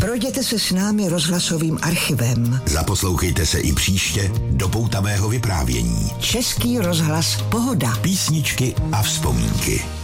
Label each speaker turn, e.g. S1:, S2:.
S1: Projděte se s námi rozhlasovým archivem.
S2: Zaposlouchejte se i příště do poutavého vyprávění.
S1: Český rozhlas Pohoda.
S2: Písničky a vzpomínky.